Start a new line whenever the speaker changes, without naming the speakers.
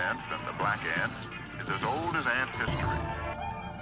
ant and the black ant is as old as ant history.